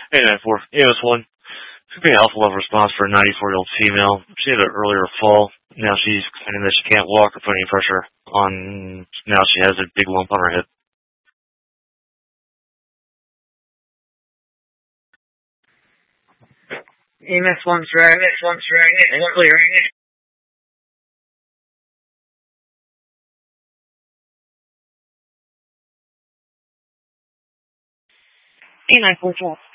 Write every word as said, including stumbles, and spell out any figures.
Hey, nine four. A M S one. Could be a alpha level response for a ninety-four-year-old female. She had an earlier fall. Now she's claiming that she can't walk or put any pressure on. Now she has a big lump on her hip. E M S one's right. E M S one's right. It's clearing it. A nine four twelve.